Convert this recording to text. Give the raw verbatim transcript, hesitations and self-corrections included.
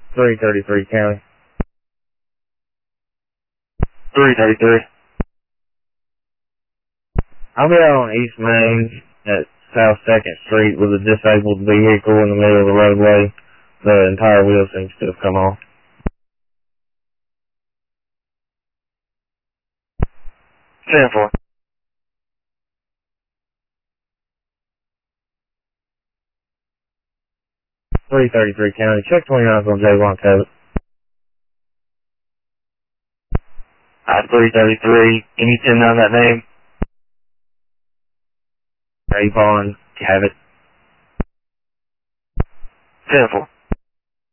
three thirty-three County. three thirty-three. I'll be out on East Main at South second Street with a disabled vehicle in the middle of the roadway. The entire wheel seems to have come off. ten four. three thirty-three County. Check twenty-nine on Javon Code. Uh, three thirty-three. Anything on that name? Javon Cabot. ten four.